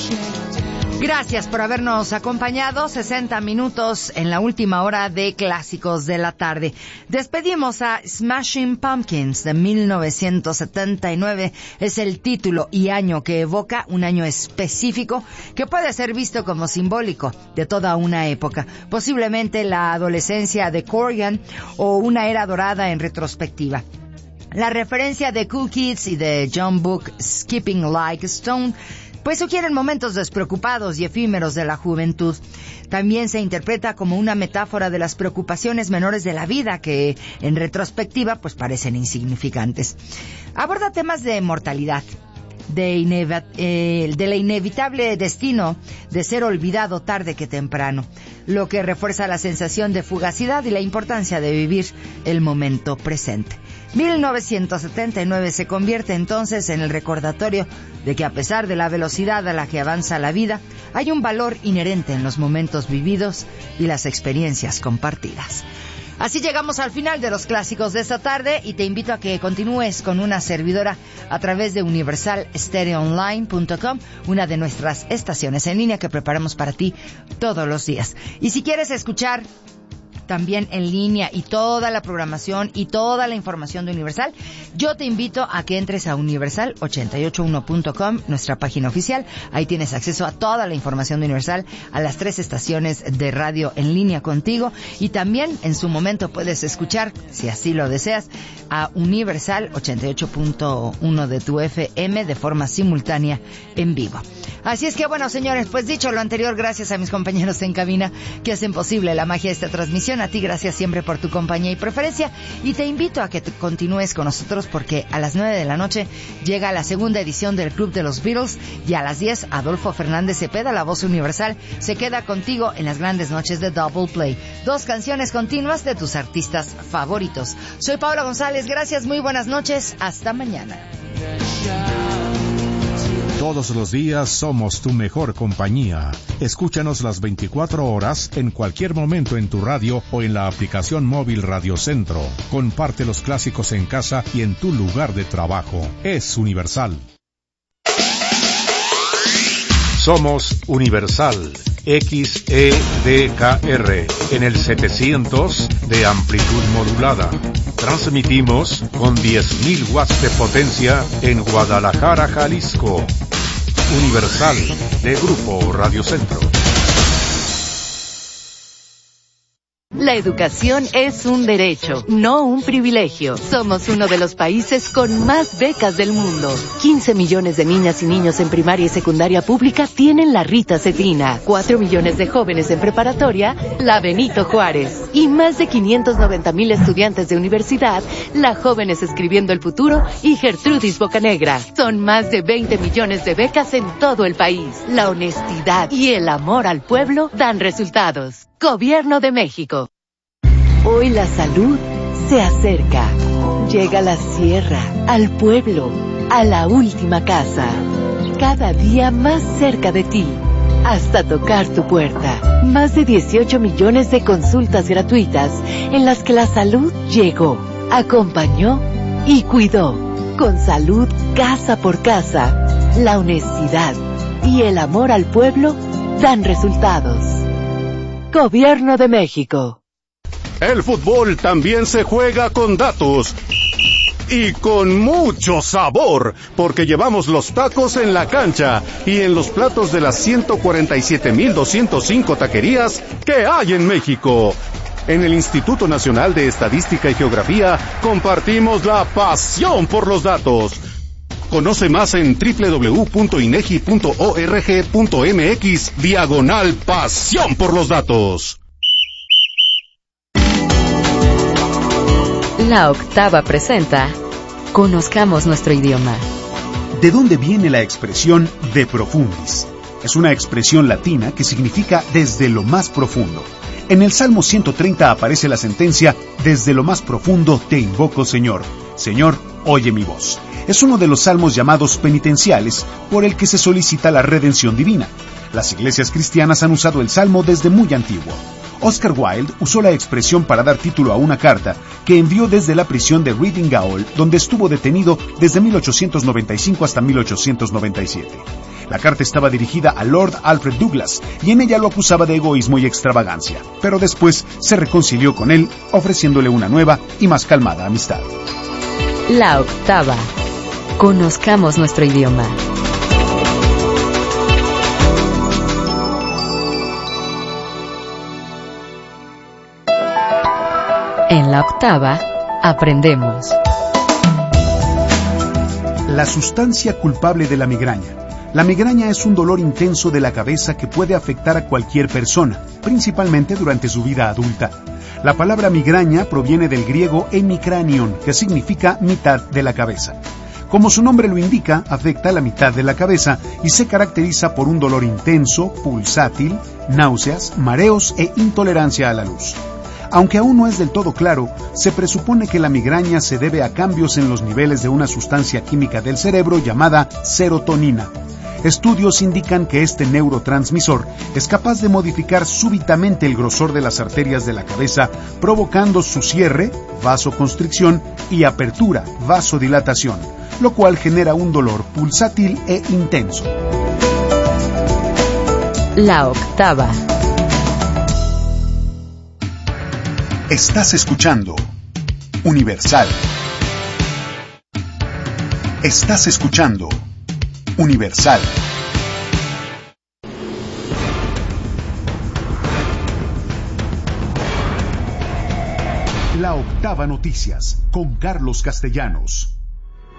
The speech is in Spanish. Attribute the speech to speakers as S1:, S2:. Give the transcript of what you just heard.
S1: Gracias por habernos acompañado. 60 minutos en la última hora de Clásicos de la Tarde. Despedimos a Smashing Pumpkins de 1979. Es el título y año que evoca un año específico que puede ser visto como simbólico de toda una época. Posiblemente la adolescencia de Corgan o una era dorada en retrospectiva. La referencia de Cool Kids y de John Book, Skipping Like a Stone, pues sugieren momentos despreocupados y efímeros de la juventud. También se interpreta como una metáfora de las preocupaciones menores de la vida que, en retrospectiva, pues parecen insignificantes. Aborda temas de mortalidad, del inevitable destino de ser olvidado tarde que temprano, lo que refuerza la sensación de fugacidad y la importancia de vivir el momento presente. 1979 se convierte entonces en el recordatorio de que a pesar de la velocidad a la que avanza la vida, hay un valor inherente en los momentos vividos y las experiencias compartidas. Así llegamos al final de los Clásicos de esta tarde y te invito a que continúes con una servidora a través de universalstereoonline.com, una de nuestras estaciones en línea que preparamos para ti todos los días. Y si quieres escuchar también en línea y toda la programación y toda la información de Universal, yo te invito a que entres a universal881.com, nuestra página oficial. Ahí tienes acceso a toda la información de Universal, a las 3 estaciones de radio en línea contigo, y también en su momento puedes escuchar, si así lo deseas, a Universal 88.1 de tu FM de forma simultánea en vivo. Así es que bueno, señores, pues dicho lo anterior, gracias a mis compañeros en cabina que hacen posible la magia de esta transmisión. A ti gracias siempre por tu compañía y preferencia, y te invito a que te continúes con nosotros porque a las 9 de la noche llega la segunda edición del Club de los Beatles, y a las 10 Adolfo Fernández Cepeda, la voz universal, se queda contigo en las grandes noches de Double Play. 2 canciones continuas de tus artistas favoritos. Soy Paola González, gracias, muy buenas noches, hasta mañana.
S2: Todos los días somos tu mejor compañía. Escúchanos las 24 horas en cualquier momento en tu radio o en la aplicación móvil Radio Centro. Comparte los clásicos en casa y en tu lugar de trabajo. Es Universal. Somos Universal XEDKR en el 700 de amplitud modulada. Transmitimos con 10.000 watts de potencia en Guadalajara, Jalisco. Universal de Grupo Radio Centro.
S3: La educación es un derecho, no un privilegio. Somos uno de los países con más becas del mundo. 15 millones de niñas y niños en primaria y secundaria pública tienen la Rita Cetina. 4 millones de jóvenes en preparatoria, la Benito Juárez. Y más de 590,000 estudiantes de universidad, la Jóvenes Escribiendo el Futuro y Gertrudis Bocanegra. Son más de 20 millones de becas en todo el país. La honestidad y el amor al pueblo dan resultados. Gobierno de México. Hoy la salud se acerca. Llega a la sierra, al pueblo, a la última casa. Cada día más cerca de ti, hasta tocar tu puerta. Más de 18 millones de consultas gratuitas en las que la salud llegó, acompañó y cuidó. Con salud casa por casa, la honestidad y el amor al pueblo dan resultados. Gobierno de México.
S4: El fútbol también se juega con datos y con mucho sabor, porque llevamos los tacos en la cancha y en los platos de las 147,205 taquerías que hay en México. En el Instituto Nacional de Estadística y Geografía compartimos la pasión por los datos. Conoce más en www.inegi.org.mx/pasión por los datos.
S3: La Octava presenta Conozcamos nuestro idioma.
S5: ¿De dónde viene la expresión de profundis? Es una expresión latina que significa desde lo más profundo. En el Salmo 130 aparece la sentencia: desde lo más profundo te invoco, Señor. Señor, oye mi voz. Es uno de los salmos llamados penitenciales, por el que se solicita la redención divina. Las iglesias cristianas han usado el salmo desde muy antiguo. Oscar Wilde usó la expresión para dar título a una carta que envió desde la prisión de Reading Gaol, donde estuvo detenido desde 1895 hasta 1897. La carta estaba dirigida a Lord Alfred Douglas y en ella lo acusaba de egoísmo y extravagancia, pero después se reconcilió con él, ofreciéndole una nueva y más calmada amistad.
S3: La octava. Conozcamos nuestro idioma. En la octava, aprendemos.
S5: La sustancia culpable de la migraña. La migraña es un dolor intenso de la cabeza que puede afectar a cualquier persona, principalmente durante su vida adulta. La palabra migraña proviene del griego hemicranion, que significa mitad de la cabeza. Como su nombre lo indica, afecta la mitad de la cabeza y se caracteriza por un dolor intenso, pulsátil, náuseas, mareos e intolerancia a la luz. Aunque aún no es del todo claro, se presupone que la migraña se debe a cambios en los niveles de una sustancia química del cerebro llamada serotonina. Estudios indican que este neurotransmisor es capaz de modificar súbitamente el grosor de las arterias de la cabeza, provocando su cierre, vasoconstricción, y apertura, vasodilatación, lo cual genera un dolor pulsátil e intenso.
S3: La octava.
S5: Estás escuchando Universal. Estás escuchando Universal. La octava noticias con Carlos Castellanos.